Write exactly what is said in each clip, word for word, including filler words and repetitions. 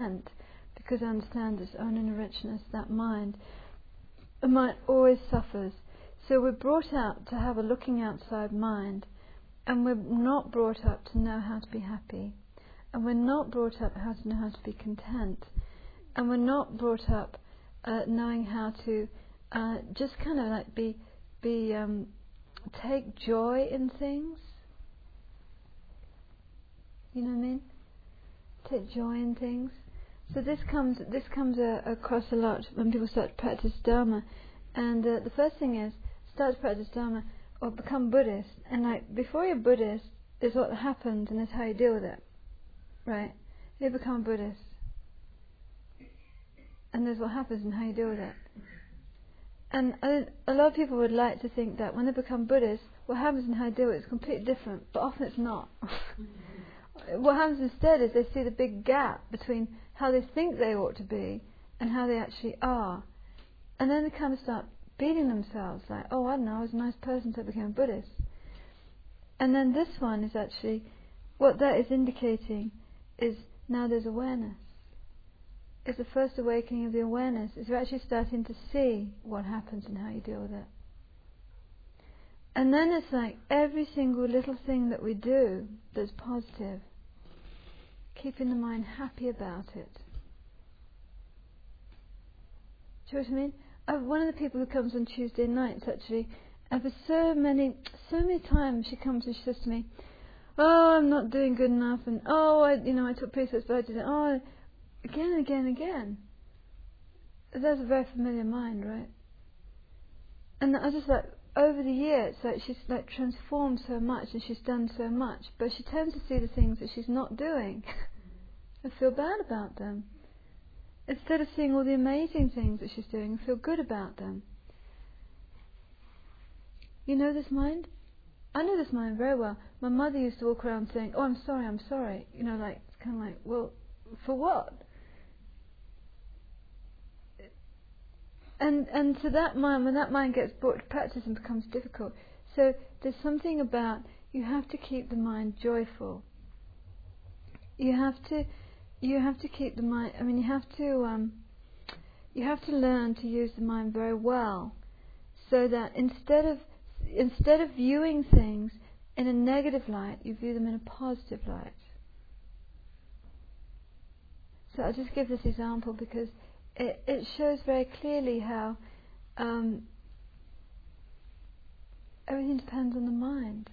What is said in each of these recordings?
And because I understand its own inner richness, that mind, the mind always suffers. So we're brought up to have a looking outside mind, and we're not brought up to know how to be happy, and we're not brought up how to know how to be content, and we're not brought up uh, knowing how to uh, just kind of like be be um, take joy in things. You know what I mean? Take joy in things. So this comes this comes uh, across a lot when people start to practice Dharma, and uh, the first thing is start to practice Dharma or become Buddhist. And like before you're Buddhist, there's what happens and there's how you deal with it, right? You become Buddhist, and there's what happens and how you deal with it. And a, a lot of people would like to think that when they become Buddhist, what happens and how you deal with it is completely different, but often it's not. What happens instead is they see the big gap between how they think they ought to be and how they actually are. And then they kind of start beating themselves, like, oh, I don't know, I was a nice person so I became a Buddhist. And then this one is actually, what that is indicating is now there's awareness. It's the first awakening of the awareness. Is you're actually starting to see what happens and how you deal with it. And then it's like every single little thing that we do that's positive, keeping the mind happy about it. Do you know what I mean? Uh, one of the people who comes on Tuesday nights actually, and for so many, so many times she comes and she says to me, "Oh, I'm not doing good enough," and "Oh, I, you know, I took precepts, but I didn't." Oh, again and again and again. That's a very familiar mind, right? And I just like, over the years, it's like she's like transformed so much and she's done so much, but she tends to see the things that she's not doing and feel bad about them, instead of seeing all the amazing things that she's doing and feel good about them. You know this mind? I know this mind very well. My mother used to walk around saying, "Oh, I'm sorry, I'm sorry." You know, like, it's kind of like, well, for what? And and to that mind, when that mind gets brought to practice and becomes difficult, so there's something about you have to keep the mind joyful. You have to, you have to keep the mind. I mean, you have to, um, you have to learn to use the mind very well, so that instead of instead of viewing things in a negative light, you view them in a positive light. So I'll just give this example because It, it shows very clearly how um, everything depends on the mind.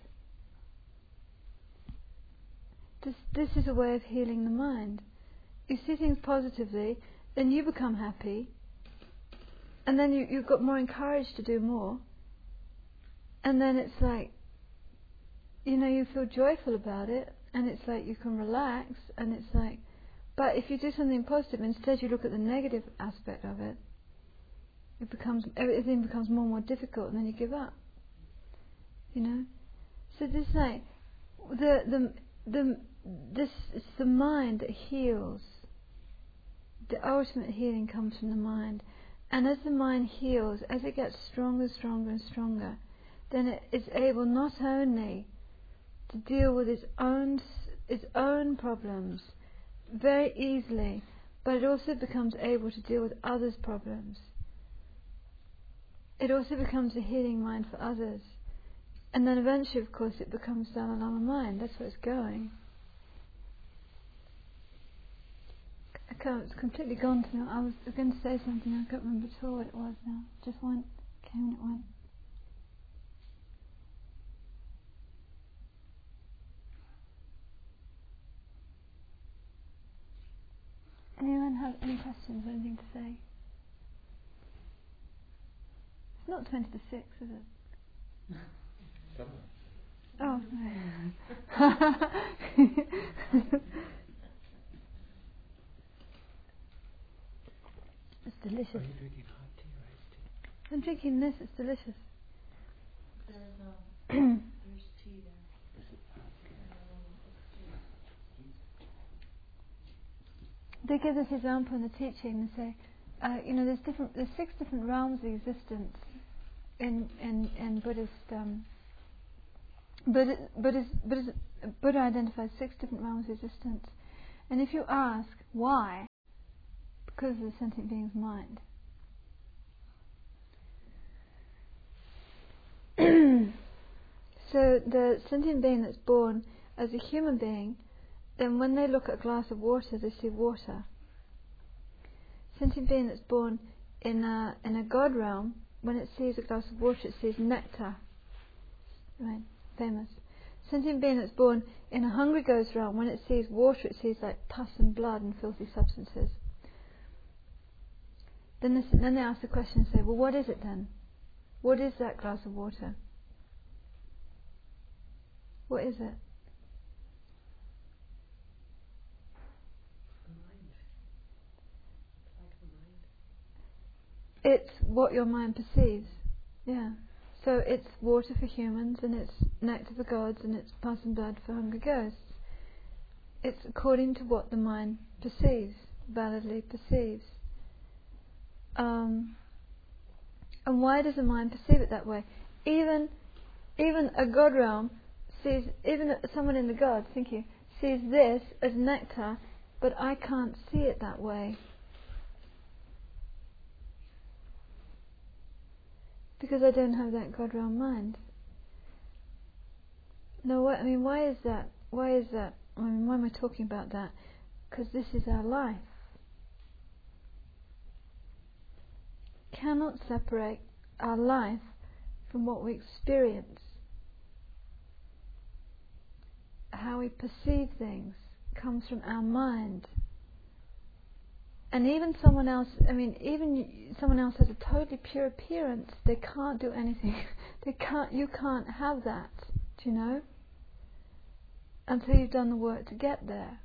This, this is a way of healing the mind. You see things positively, then you become happy, and then you, you've got more encouraged to do more, and then it's like, you know, you feel joyful about it, and it's like you can relax, and it's like, but if you do something positive, instead you look at the negative aspect of it, it becomes everything becomes more and more difficult, and then you give up. You know, so this like the the the this it's the mind that heals. The ultimate healing comes from the mind, and as the mind heals, as it gets stronger, stronger, and stronger, then it is able not only to deal with its own its own problems very easily, but it also becomes able to deal with others' problems. It also becomes a healing mind for others. And then eventually, of course, it becomes Dalai Lama mind. That's where it's going. I can't, it's completely gone to me. I was going to say something, I can't remember at all what it was now. Just went, came and it went. Anyone have any questions or anything to say? It's not twenty to six, is it? Oh, no. It's delicious. Are you drinking hot tea or iced tea? I'm drinking this, it's delicious. There's, uh, there's tea there. They give this example in the teaching. They say, uh, you know, there's different, there's six different realms of existence in in in Buddhist. Um, Buddha, Buddhist, Buddhist, Buddha identifies six different realms of existence, and if you ask why, because of the sentient being's mind. So the sentient being that's born as a human being, then when they look at a glass of water, they see water. Sentient being that's born in a in a God realm, when it sees a glass of water, it sees nectar. Right, famous. Sentient being that's born in a hungry ghost realm, when it sees water, it sees like pus and blood and filthy substances. Then they, then they ask the question and say, well, what is it then? What is that glass of water? What is it? The mind. It's like the mind. It's what your mind perceives. Yeah. So it's water for humans, and it's nectar for gods, and it's pus and blood for hungry ghosts. It's according to what the mind perceives, validly perceives. Um, and why does the mind perceive it that way? Even, even a God realm sees, even someone in the gods, thank you, sees this as nectar, but I can't see it that way. Because I don't have that God realm mind. No, what, I mean, why is that? Why is that? I mean, why am I talking about that? Because this is our life. Cannot separate our life from what we experience. How we perceive things comes from our mind. And even someone else, I mean, even someone else has a totally pure appearance, they can't do anything. They can't, you can't have that, do you know? Until you've done the work to get there.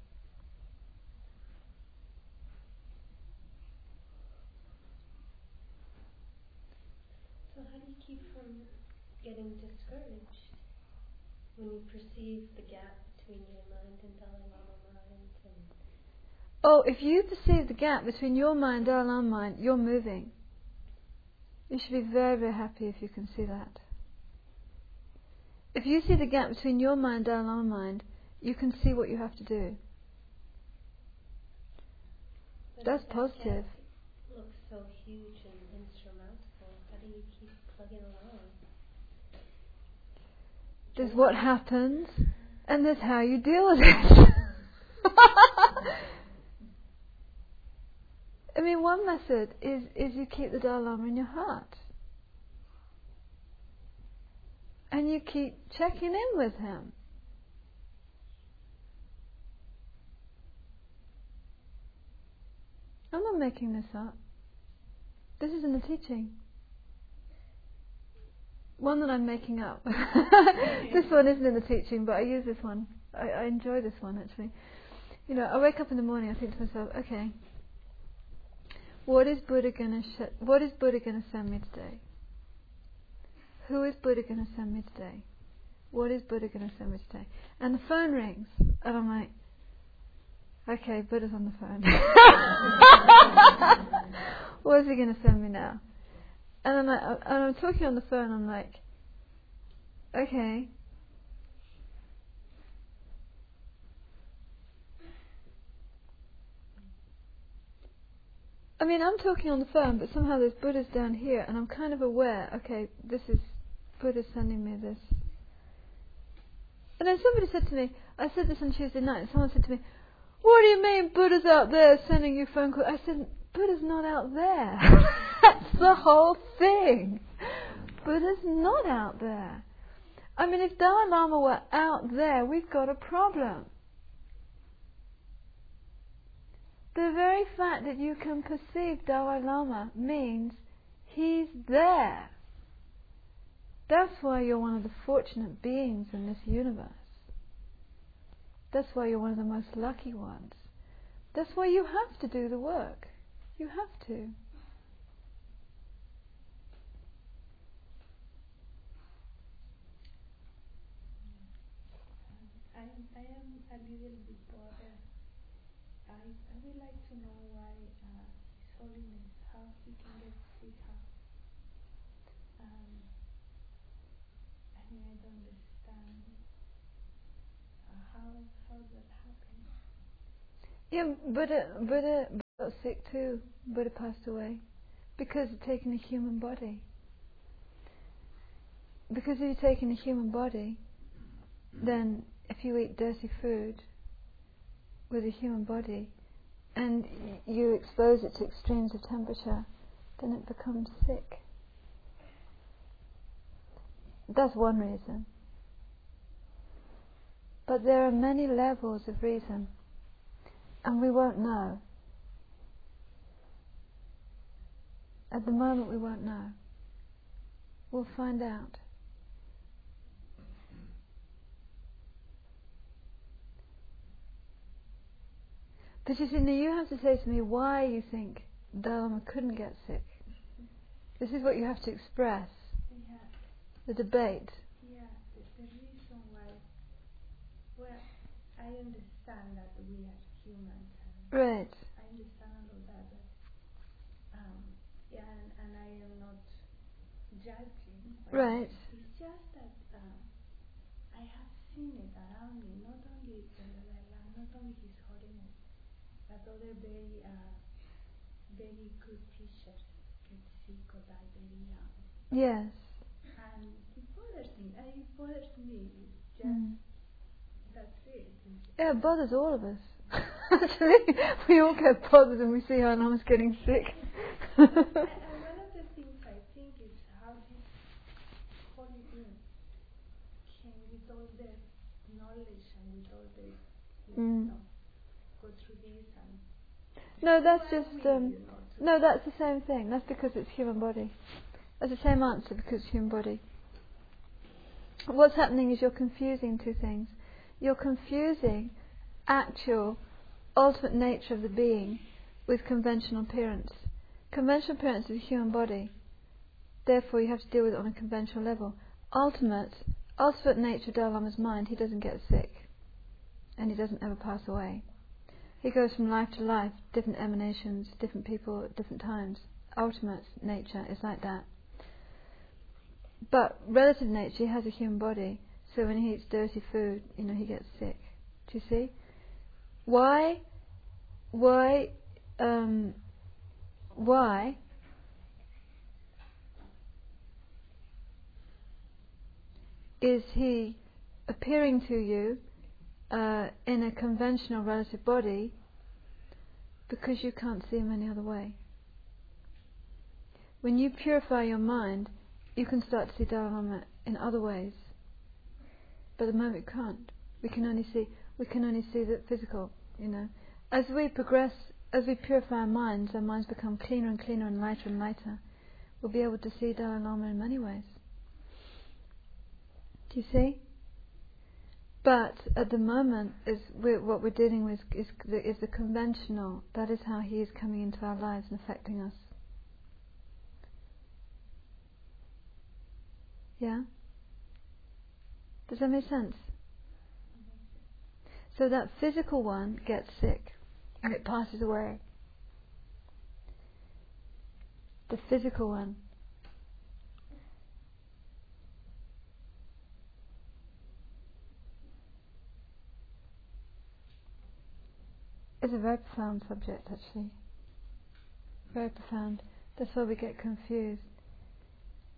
So how do you keep from getting discouraged when you perceive the gap between your mind and Dalai Lama mind? And Oh, if you perceive the gap between your mind and Dalai Lama mind, you're moving. You should be very, very happy if you can see that. If you see the gap between your mind and Dalai Lama mind, you can see what you have to do. but That's if that positive. gap looks so huge and insurmountable. How do you keep plugging along? There's what happens, and there's how you deal with it. I mean, one method is, is you keep the Dalai Lama in your heart. And you keep checking in with him. I'm not making this up. This is in the teaching. One that I'm making up. This one isn't in the teaching, but I use this one. I, I enjoy this one, actually. You know, I wake up in the morning, I think to myself, okay, what is Buddha gonna sh- what is Buddha gonna send me today? Who is Buddha gonna send me today? What is Buddha gonna send me today? And the phone rings, and I'm like, okay, Buddha's on the phone. What is he gonna send me now? And I'm like, and I'm talking on the phone. I'm like, okay. I mean, I'm talking on the phone, but somehow there's Buddha's down here, and I'm kind of aware. Okay, this is Buddha sending me this. And then somebody said to me, I said this on Tuesday night. And someone said to me, "What do you mean Buddha's out there sending you phone calls?" I said, Buddha's not out there. That's the whole thing. Buddha's not out there. I mean, if Dalai Lama were out there, we've got a problem. The very fact that you can perceive Dalai Lama means he's there. That's why you're one of the fortunate beings in this universe. That's why you're one of the most lucky ones. That's why you have to do the work. You have to. I am, I am a little bit bothered. I, I would like to know why uh, His Holiness, how he can get sick. Um, I mean, I don't understand uh, how how that happens. Yeah, Buddha, Buddha, got sick too. Buddha passed away because of taking a human body. Because if you're taking a human body, then if you eat dirty food with a human body and you expose it to extremes of temperature, then it becomes sick. That's one reason. But there are many levels of reason, and we won't know. At the moment we won't know. We'll find out. But you see, now you have to say to me why you think Dalai Lama couldn't get sick. This is what you have to express. Yeah. The debate. Yeah, the, the reason why, well, I understand that we are humans. And Right. I understand all of that. But, um, yeah, and, and I am not judging. Right. It's just that um, I have seen it around me, not only the Dalai Lama, not only His Holiness, but other very, uh, very good teachers get sick or die very young. Yes. And it bothers me. Uh, It bothers me. It's just Mm. that's it. It's Yeah, it bothers all of us. Actually, we all get bothered when we see our Lama's getting sick. and, and one of the things I think is how this holy being came with all the knowledge and with all the Mm. you know, go through this and No, that's who are just we, um, you know, to- no, that's the same thing. That's because it's human body. That's the same answer because it's human body. What's happening is you're confusing two things. You're confusing actual, ultimate nature of the being with conventional appearance. Conventional appearance is a human body. Therefore, you have to deal with it on a conventional level. Ultimate, ultimate nature of Dalai Lama's mind, he doesn't get sick, and he doesn't ever pass away. He goes from life to life, different emanations, different people at different times. Ultimate nature is like that. But relative nature, he has a human body, so when he eats dirty food, you know, he gets sick. Do you see? Why? Why? Um, why? Is he appearing to you uh, in a conventional relative body because you can't see him any other way? When you purify your mind, you can start to see Dalai Lama in other ways. But at the moment we can't. We can only see we can only see the physical, you know. As we progress, as we purify our minds, our minds become cleaner and cleaner and lighter and lighter. We'll be able to see Dalai Lama in many ways. Do you see? But at the moment, is we're, what we're dealing with is the, is the conventional. That is how he is coming into our lives and affecting us. Yeah? Does that make sense? So that physical one gets sick and it passes away. The physical one. Is a very profound subject, actually. Very profound. That's why we get confused.